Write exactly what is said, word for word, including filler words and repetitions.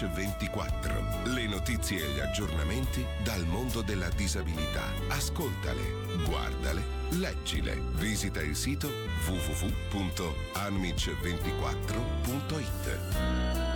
Amic ventiquattro. Le notizie e gli aggiornamenti dal mondo della disabilità. Ascoltale, guardale, leggile. Visita il sito w w w punto amic ventiquattro punto it.